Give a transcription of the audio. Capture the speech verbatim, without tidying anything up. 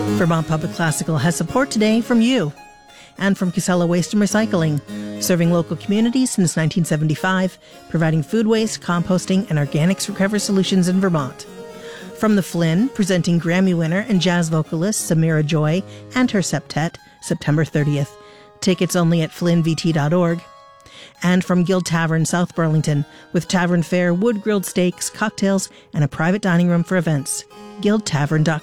Vermont Public Classical has support today from you and from Casella Waste and Recycling, serving local communities since nineteen seventy-five, providing food waste, composting, and organics recovery solutions in Vermont. From the Flynn, presenting Grammy winner and jazz vocalist Samira Joy and her septet, September thirtieth. Tickets only at flynn v t dot org. And from Guild Tavern, South Burlington, with tavern fare, wood-grilled steaks, cocktails, and a private dining room for events. guild tavern dot com.